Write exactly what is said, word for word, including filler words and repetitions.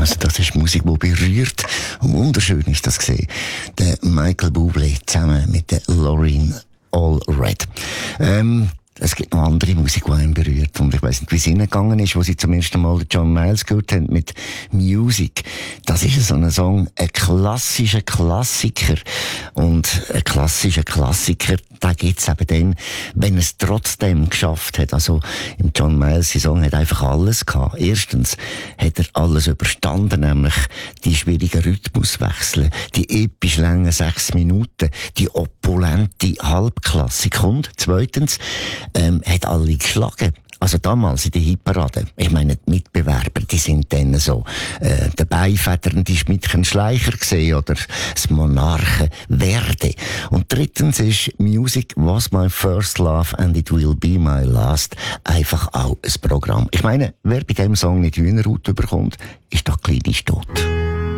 Also das ist Musik, die berührt. Wunderschön ist das gesehen. Der Michael Bublé zusammen mit der Lauryn Allred. Ähm, Es gibt noch andere Musik, die einen berührt. Und ich weiss nicht, wie es ihnen gegangen ist, wo sie zum ersten Mal John Miles gehört haben mit Music. Das ist so ein Song, ein klassischer Klassiker. Und ein klassischer Klassiker, den gibt's eben dann, wenn es trotzdem geschafft hat. Also, im John Miles Song hat einfach alles gehabt. Erstens hat er alles überstanden, nämlich die schwierigen Rhythmuswechsel, die episch langen sechs Minuten, die opulente Halbklassik. Und zweitens, ähm, hat alle geschlagen. Also damals in der Hitparade. Ich meine, die Mitbewerber, die sind dann so, äh, der beifedernde Schmidtchen Schleicher gesehen oder das Monarchen Verdi. Und drittens ist Music was my first love and it will be my last einfach auch ein Programm. Ich meine, wer bei dem Song nicht Hühnerhaut bekommt, ist doch kleine